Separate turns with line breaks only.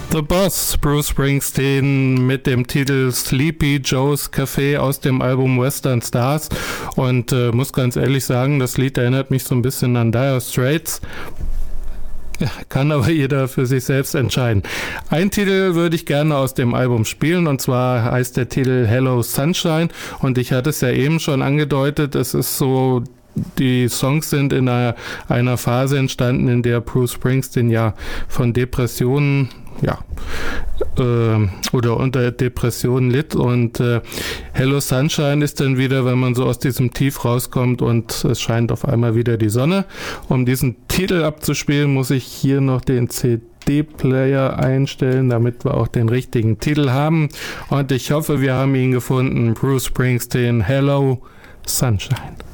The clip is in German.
The Boss, Bruce Springsteen mit dem Titel Sleepy Joe's Café aus dem Album Western Stars und muss ganz ehrlich sagen, das Lied erinnert mich so ein bisschen an Dire Straits. Kann aber jeder für sich selbst entscheiden. Ein Titel würde ich gerne aus dem Album spielen und zwar heißt der Titel Hello Sunshine und ich hatte es ja eben schon angedeutet, es ist so, die Songs sind in einer Phase entstanden, in der Bruce Springsteen ja von Depressionen oder unter Depressionen litt und Hello Sunshine ist dann wieder, wenn man so aus diesem Tief rauskommt und es scheint auf einmal wieder die Sonne. Um diesen Titel abzuspielen, muss ich hier noch den CD-Player einstellen, damit wir auch den richtigen Titel haben und ich hoffe, wir haben ihn gefunden. Bruce Springsteen, Hello Sunshine.